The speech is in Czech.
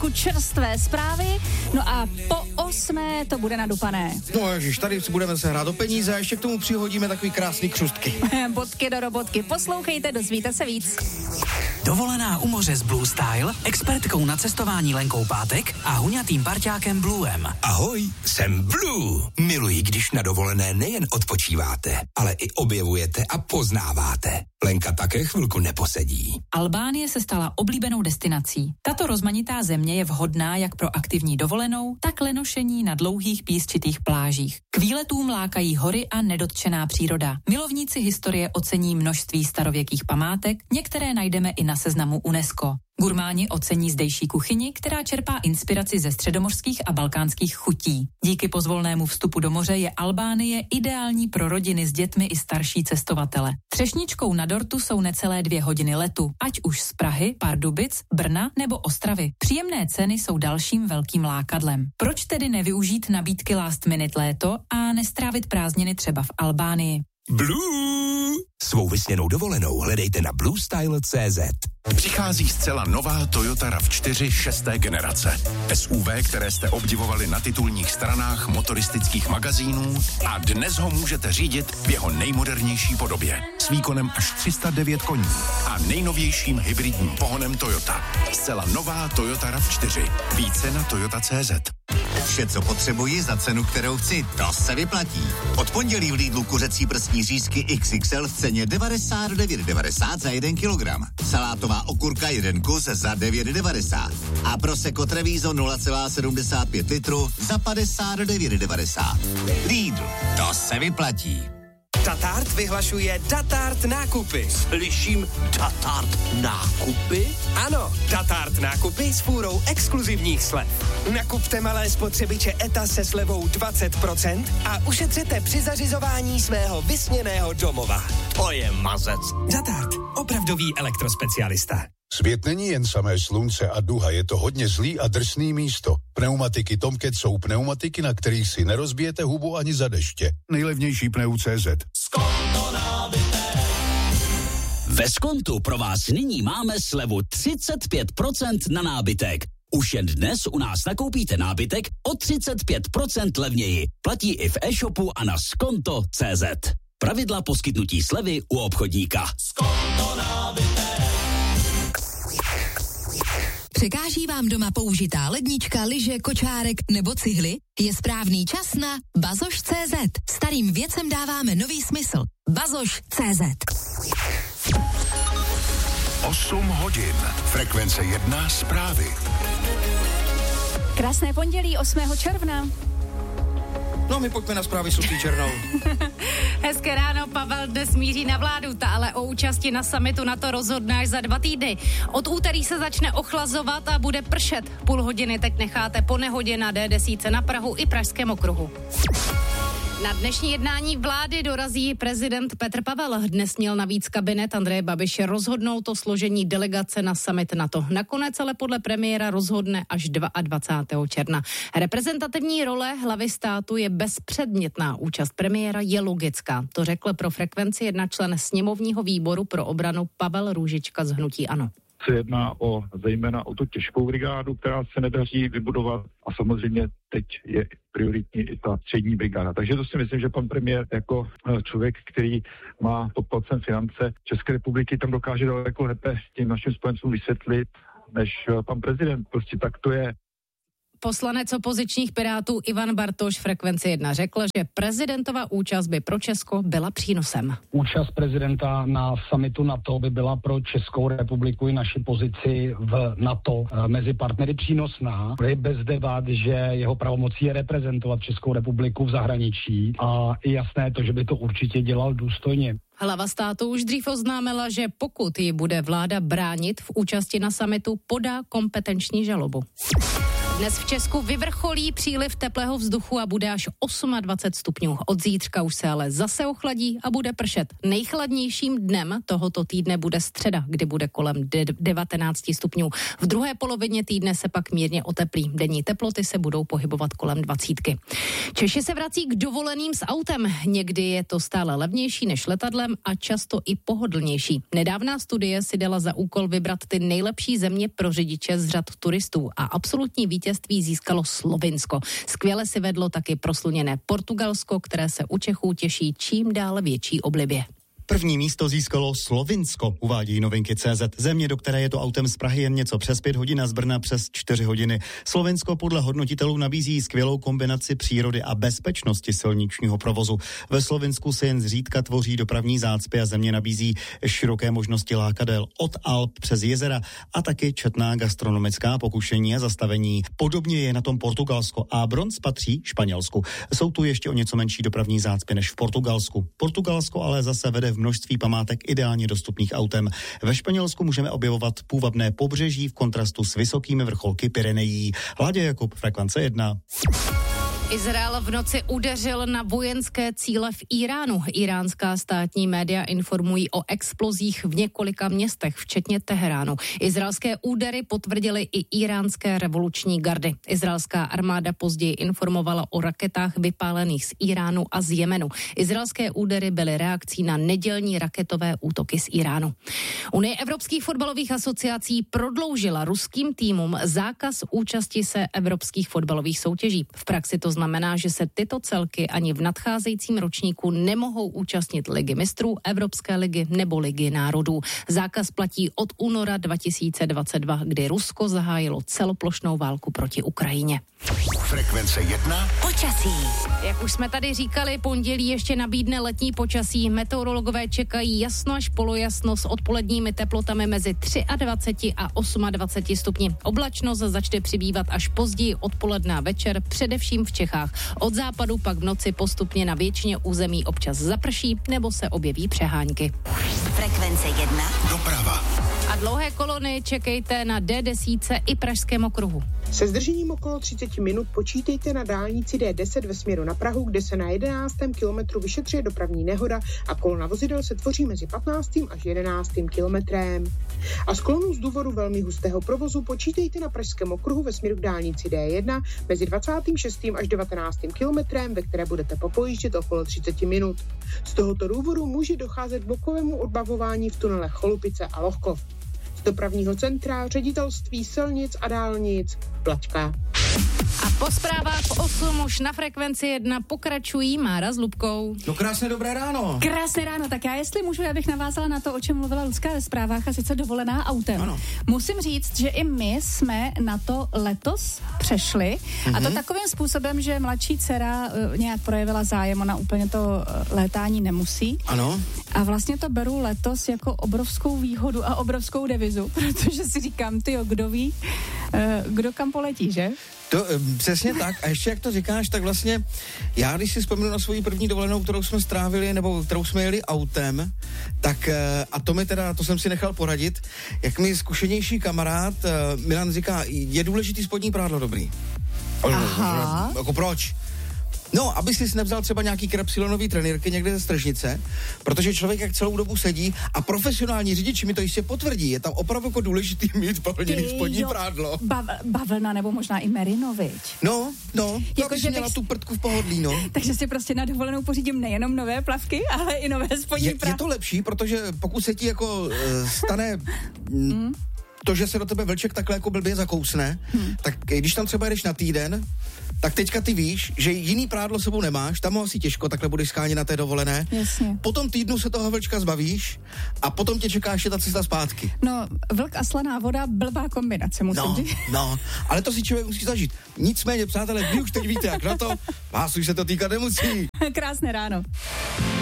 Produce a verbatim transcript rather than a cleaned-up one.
čerstvé zprávy, no a po osmé to bude nadupané. No ježiš, tady si budeme se hrát o peníze a ještě k tomu přihodíme takový krásný křustky. Bodky do robotky, poslouchejte, dozvíte se víc. Dovolená u moře s Blue Style, expertkou na cestování Lenkou Pátek a huňatým parťákem Bluem. Ahoj, jsem Blue. Miluji, když na dovolené nejen odpočíváte, ale i objevujete a poznáváte. Lenka také chvilku neposedí. Albánie se stala oblíbenou destinací. Tato rozmanitá země je vhodná jak pro aktivní dovolenou, tak lenošení na dlouhých písčitých plážích. K výletům lákají hory a nedotčená příroda. Milovníci historie ocení množství starověkých památek, některé najdeme i na seznamu UNESCO. Gurmáni ocení zdejší kuchyni, která čerpá inspiraci ze středomořských a balkánských chutí. Díky pozvolnému vstupu do moře je Albánie ideální pro rodiny s dětmi i starší cestovatele. Třešničkou na dortu jsou necelé dvě hodiny letu, ať už z Prahy, Pardubic, Brna nebo Ostravy. Příjemné ceny jsou dalším velkým lákadlem. Proč tedy nevyužít nabídky last minute léto a nestrávit prázdniny třeba v Albánii? Blue! Svou vysněnou dovolenou hledejte na blue style tečka cé zet. Přichází zcela nová Toyota rav čtyři šesté generace. S U V, které jste obdivovali na titulních stranách motoristických magazínů a dnes ho můžete řídit v jeho nejmodernější podobě. S výkonem až tři sta devět koní a nejnovějším hybridním pohonem Toyota. Zcela nová Toyota rav čtyři. Více na toyota tečka cé zet. Vše, co potřebuji za cenu, kterou chci, to se vyplatí. Od pondělí v Lidlu kuřecí prsní řízky iks iks el v ceně devadesát devět devadesát za jeden kilogram. Salátová okurka jeden kus za devět devadesát. A Prosecco Treviso nula celá sedmdesát pět litru za padesát devět devadesát. Lidl, to se vyplatí. Datart vyhlašuje Datart nákupy. Slyším Datart nákupy? Ano, Datart nákupy s fůrou exkluzivních slev. Nakupte malé spotřebiče E T A se slevou dvacet procent a ušetřete při zařizování svého vysněného domova. To je mazec. Datart, opravdový elektrospecialista. Svět není jen samé slunce a duha, je to hodně zlý a drsný místo. Pneumatiky Tomcat jsou pneumatiky, na kterých si nerozbijete hubu ani za deště. Nejlevnější pneu tečka cé zet. Skonto nábytek. Ve Skontu pro vás nyní máme slevu třicet pět procent na nábytek. Už jen dnes u nás nakoupíte nábytek o třicet pět procent levněji. Platí i v e-shopu a na skonto tečka cé zet. Pravidla poskytnutí slevy u obchodníka. Skonto nábytek. Překáží vám doma použitá lednička, lyže, kočárek nebo cihly? Je správný čas na bazoš tečka cé zet. Starým věcem dáváme nový smysl. bazoš tečka cé zet. osm hodin. Frekvence jedna zprávy. Krásné pondělí osmého června. No, my pojďme na zprávy Sofí Černou. Hezké ráno, Pavel dnes míří na vládu, ta ale o účasti na summitu NATO rozhodne až za dva týdny. Od úterý se začne ochlazovat a bude pršet. Půl hodiny teď necháte po nehodě na D deset na Prahu i Pražském okruhu. Na dnešní jednání vlády dorazí prezident Petr Pavel. Dnes měl navíc kabinet Andreje Babiše rozhodnout o složení delegace na summit NATO. Nakonec ale podle premiéra rozhodne až dvacátého druhého června. Reprezentativní role hlavy státu je bezpředmětná. Účast premiéra je logická. To řekl pro Frekvenci jedna člen sněmovního výboru pro obranu Pavel Růžička z hnutí ANO. Se jedná o zejména o tu těžkou brigádu, která se nedaří vybudovat a samozřejmě teď je prioritní i ta střední brigáda. Takže to si myslím, že pan premiér jako člověk, který má pod palcem finance České republiky, tam dokáže daleko lépe tím našim spojencům vysvětlit, než pan prezident. Prostě tak to je. Poslanec opozičních Pirátů Ivan Bartoš Frekvenci jedna řekl, že prezidentova účast by pro Česko byla přínosem. Účast prezidenta na summitu NATO by byla pro Českou republiku i naši pozici v NATO mezi partnery přínosná. Je bez debat, že jeho pravomocí je reprezentovat Českou republiku v zahraničí a je jasné to, že by to určitě dělal důstojně. Hlava státu už dřív oznámila, že pokud ji bude vláda bránit v účasti na summitu, podá kompetenční žalobu. Dnes v Česku vyvrcholí příliv teplého vzduchu a bude až dvacet osm stupňů. Od zítřka už se ale zase ochladí a bude pršet. Nejchladnějším dnem tohoto týdne bude středa, kdy bude kolem de- devatenáct stupňů. V druhé polovině týdne se pak mírně oteplí. Denní teploty se budou pohybovat kolem dvacítky. Češi se vrací k dovoleným s autem. Někdy je to stále levnější než letadlem a často i pohodlnější. Nedávná studie si dala za úkol vybrat ty nejlepší země pro řidiče z řad turistů a absolutní vítězství získalo Slovinsko. Skvěle si vedlo taky prosluněné Portugalsko, které se u Čechů těší čím dál větší oblibě. První místo získalo Slovinsko, uvádí Novinky tečka cé zet. Země, do které je to autem z Prahy jen něco přes pět hodin a z Brna přes čtyři hodiny. Slovinsko podle hodnotitelů nabízí skvělou kombinaci přírody a bezpečnosti silničního provozu. Ve Slovinsku se jen zřídka tvoří dopravní zácpy a země nabízí široké možnosti lákadel od Alp přes jezera a taky četná gastronomická pokušení a zastavení. Podobně je na tom Portugalsko a bronz patří Španělsku. Jsou tu ještě o něco menší dopravní zácpy než v Portugalsku. Portugalsko ale zase vede v množství památek ideálně dostupných autem. Ve Španělsku můžeme objevovat půvabné pobřeží v kontrastu s vysokými vrcholky Pyrenejí. Láďa Jakub, Frekvence jedna. Izrael v noci udeřil na vojenské cíle v Iránu. Iránská státní média informují o explozích v několika městech, včetně Teheránu. Izraelské údery potvrdily i iránské revoluční gardy. Izraelská armáda později informovala o raketách vypálených z Iránu a z Jemenu. Izraelské údery byly reakcí na nedělní raketové útoky z Iránu. Unie evropských fotbalových asociací prodloužila ruským týmům zákaz účasti se evropských fotbalových soutěží. V praxi to znamená, že se tyto celky ani v nadcházejícím ročníku nemohou účastnit Ligy mistrů, Evropské ligy nebo Ligy národů. Zákaz platí od února dva tisíce dvacet dva, kdy Rusko zahájilo celoplošnou válku proti Ukrajině. Frekvence jedna. Počasí. Jak už jsme tady říkali, pondělí ještě nabídne letní počasí. Meteorologové čekají jasno až polojasno s odpoledními teplotami mezi dvacet tři a dvacet osm stupni. Oblačnost začne přibývat až později odpoledne a večer, především v Čechách. Od západu pak v noci postupně na většině území občas zaprší nebo se objeví přehánky. Frekvence jedna. Doprava. A dlouhé kolony čekejte na D deset i Pražském okruhu. Se zdržením okolo třicet minut počítejte na dálnici D deset ve směru na Prahu, kde se na jedenáctém kilometru vyšetřuje dopravní nehoda a kolona vozidel se tvoří mezi patnáctým až jedenáctým kilometrem. A z kolonu z důvodu velmi hustého provozu počítejte na Pražském okruhu ve směru k dálnici D jedna mezi dvacátým šestým až devatenáctým kilometrem, ve které budete popojíždět okolo třicet minut. Z tohoto důvodu může docházet k blokovému odbavování v tunelech Cholupice a Lohkov. Z dopravního centra Ředitelství silnic a dálnic Plačka. A po zprávách v osm už na Frekvenci jedna pokračují Mára s Lubkou. No krásné dobré ráno. Krásné ráno, tak já jestli můžu, já bych navázala na to, o čem mluvila Lucka ve zprávách, a sice dovolená autem. Ano. Musím říct, že i my jsme na to letos přešli, mm-hmm. a to takovým způsobem, že mladší dcera uh, nějak projevila zájem, ona úplně to uh, létání nemusí. Ano. A vlastně to beru letos jako obrovskou výhodu a obrovskou devizu, protože si říkám, tyjo, kdo ví, uh, kdo kam poletí, že? To, přesně tak. A ještě jak to říkáš, tak vlastně já, když si vzpomenu na svoji první dovolenou, kterou jsme strávili, nebo kterou jsme jeli autem, tak a to mi teda, to jsem si nechal poradit, jak mi zkušenější kamarád Milan říká, je důležitý spodní prádlo dobrý. Aha. Jako proč? No, aby si nevzal třeba nějaký krepsilonový trenýrky někde ze Stržnice, protože člověk jak celou dobu sedí a profesionální řidiči mi to jistě potvrdí, je tam opravdu jako důležitý mít bavlněný spodní prádlo. Bav, bavlna nebo možná i merino, viď? No, no, to jako, abys měla tak, tu prdku v pohodlí, no. Takže si prostě na dovolenou pořídím nejenom nové plavky, ale i nové spodní je, prádlo. Je to lepší, protože pokud se ti jako uh, stane... Mm. to, že se do tebe vlček takhle jako blbě zakousne, hmm. tak když tam třeba jdeš na týden, tak teďka ty víš, že jiný prádlo sebou nemáš, tam ho asi těžko, takhle budeš schánět na té dovolené. Jasně. Po tom týdnu se toho vlčka zbavíš a potom tě čeká ještě ta cesta zpátky. No, vlk a slaná voda, blbá kombinace, musím no, říct. No, ale to si člověk musí zažít. Nicméně, přátelé, vy už teď víte, jak na to, vás už se to týkat nemusí. Krásné ráno.